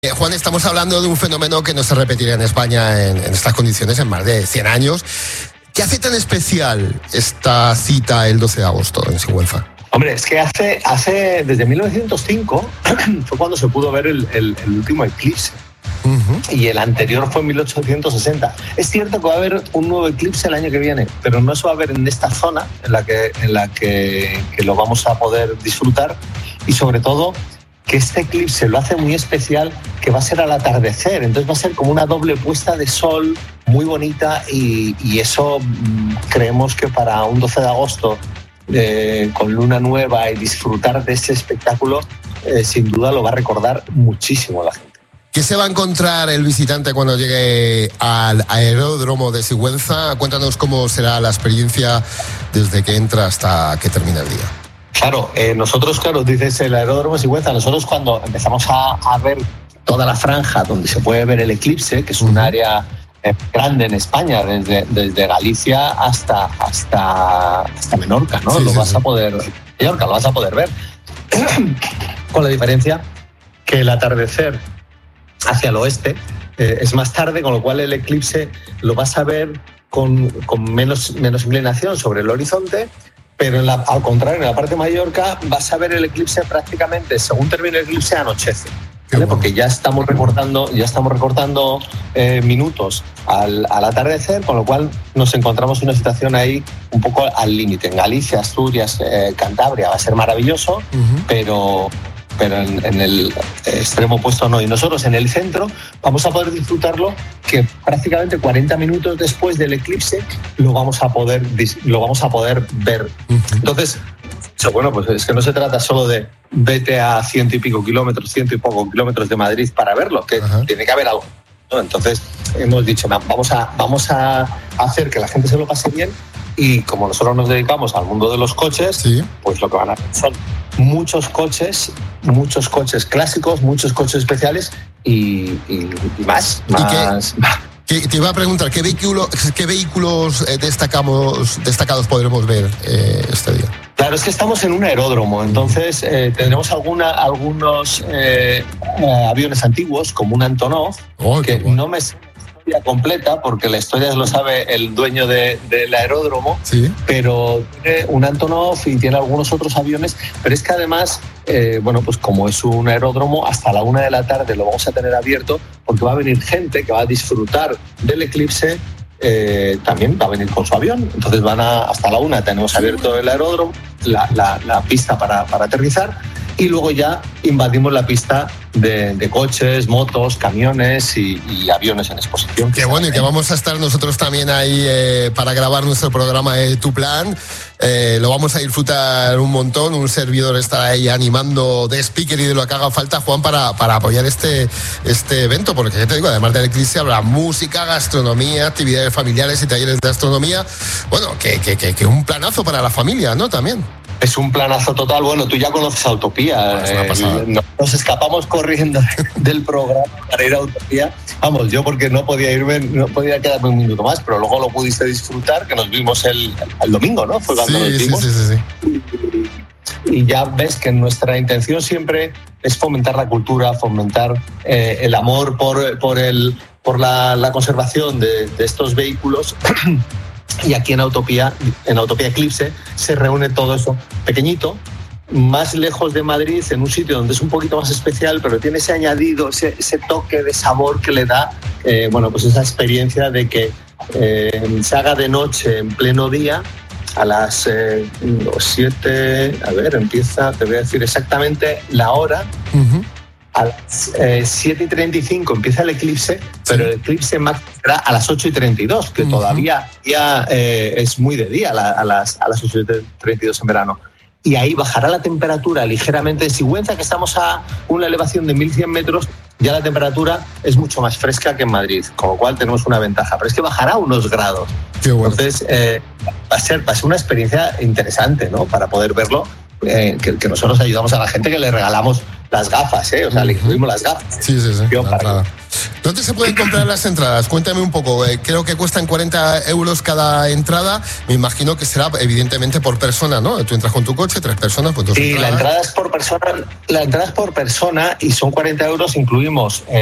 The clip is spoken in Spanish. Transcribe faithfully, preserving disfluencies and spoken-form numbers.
Eh, Juan, estamos hablando de un fenómeno que no se repetirá en España en, en estas condiciones en más de cien años. ¿Qué hace tan especial esta cita el doce de agosto en Sigüenza? Hombre, es que hace, hace desde mil novecientos cinco fue cuando se pudo ver el, el, el último eclipse. Uh-huh. Y el anterior fue en mil ochocientos sesenta. Es cierto que va a haber un nuevo eclipse el año que viene, pero no se va a ver en esta zona en la que, en la que, que lo vamos a poder disfrutar. Y sobre todo, que este eclipse lo hace muy especial, que va a ser al atardecer. Entonces va a ser como una doble puesta de sol muy bonita y, y eso mmm, creemos que para un doce de agosto eh, con luna nueva y disfrutar de ese espectáculo, eh, sin duda lo va a recordar muchísimo la gente. ¿Qué se va a encontrar el visitante cuando llegue al aeródromo de Sigüenza? Cuéntanos cómo será la experiencia desde que entra hasta que termina el día. Claro, eh, nosotros, claro, dices el aeródromo de Sigüenza, nosotros cuando empezamos a, a ver toda la franja donde se puede ver el eclipse, que es un área eh, grande en España, desde, desde Galicia hasta, hasta, hasta Menorca, ¿no? Sí, lo sí, vas sí. a poder, Menorca, lo vas a poder ver. Con la diferencia que el atardecer hacia el oeste eh, es más tarde, con lo cual el eclipse lo vas a ver con, con menos, menos inclinación sobre el horizonte. Pero en la, al contrario, en la parte de Mallorca vas a ver el eclipse prácticamente, según termine el eclipse, anochece. ¿Vale? Bueno. Porque ya estamos recortando, ya estamos recortando eh, minutos al, al atardecer, con lo cual nos encontramos en una situación ahí un poco al límite. En Galicia, Asturias, eh, Cantabria va a ser maravilloso, uh-huh. pero... pero en, en el extremo opuesto no. Y nosotros en el centro vamos a poder disfrutarlo, que prácticamente cuarenta minutos después del eclipse lo vamos a poder, lo vamos a poder ver. Entonces, bueno, pues es que no se trata solo de vete a ciento y pico kilómetros, ciento y poco kilómetros de Madrid para verlo, que uh-huh. tiene que haber algo, ¿no? Entonces hemos dicho, vamos a, vamos a hacer que la gente se lo pase bien. Y como nosotros nos dedicamos al mundo de los coches, sí. pues lo que van a hacer son muchos coches, muchos coches clásicos, muchos coches especiales y, y, y más. ¿Y más, qué, qué, te iba a preguntar, ¿qué, vehículo, qué vehículos destacamos, destacados podremos ver eh, este día? Claro, es que estamos en un aeródromo, entonces eh, tendremos alguna, algunos eh, eh, aviones antiguos, como un Antonov, oh, que bueno. no me... completa, porque la historia lo sabe el dueño de, del aeródromo, ¿sí? Pero tiene un Antonov y tiene algunos otros aviones, pero es que además, eh, bueno, pues como es un aeródromo, hasta la una de la tarde lo vamos a tener abierto, porque va a venir gente que va a disfrutar del eclipse, eh, también va a venir con su avión, entonces van a, hasta la una tenemos abierto el aeródromo, la, la, la pista para, para aterrizar, y luego ya invadimos la pista de, de coches, motos, camiones y, y aviones en exposición. Qué bueno, y que vamos a estar nosotros también ahí eh, para grabar nuestro programa de Tu Plan. Eh, lo vamos a disfrutar un montón. Un servidor estará ahí animando de speaker y de lo que haga falta, Juan, para, para apoyar este, este evento. Porque ya te digo, además del eclipse habrá música, gastronomía, actividades familiares y talleres de astronomía. Bueno, que, que, que, que un planazo para la familia, ¿no? También. Es un planazo total. Bueno, tú ya conoces a Utopía. Eh, nos escapamos corriendo del programa para ir a Utopía. Vamos, yo porque no podía irme, no podía quedarme un minuto más, pero luego lo pudiste disfrutar, que nos vimos el, el domingo, ¿no? Fue cuando sí, nos vimos. Sí, sí, sí, sí. Y, y ya ves que nuestra intención siempre es fomentar la cultura, fomentar eh, el amor por, por, el, por la, la conservación de, de estos vehículos. Y aquí en Utopía, en Utopía Eclipse, se reúne todo eso pequeñito, más lejos de Madrid, en un sitio donde es un poquito más especial, pero tiene ese añadido, ese, ese toque de sabor que le da, eh, bueno, pues esa experiencia de que eh, se haga de noche en pleno día, a las eh, siete, a ver, empieza, te voy a decir exactamente la hora. Uh-huh. A las eh, siete y treinta y cinco empieza el eclipse, sí. Pero el eclipse máximo será a las ocho y treinta y dos, que uh-huh. todavía ya, eh, es muy de día a, a, las, a las ocho y treinta y dos en verano. Y ahí bajará la temperatura ligeramente. En Sigüenza, que estamos a una elevación de mil cien metros, ya la temperatura es mucho más fresca que en Madrid, con lo cual tenemos una ventaja. Pero es que bajará unos grados. Qué bueno. Entonces, eh, va, a ser, va a ser una experiencia interesante, ¿no? Para poder verlo, eh, que, que nosotros ayudamos a la gente, que le regalamos las gafas, ¿eh? O sea, uh-huh. le incluimos las gafas. Sí, sí, sí. Para ¿Dónde se pueden comprar las entradas? Cuéntame un poco. Eh, creo que cuestan cuarenta euros cada entrada. Me imagino que será evidentemente por persona, ¿no? Tú entras con tu coche, tres personas, pues dos Sí, entradas. la entrada es por persona, la entrada es por persona y son cuarenta euros, incluimos... Eh,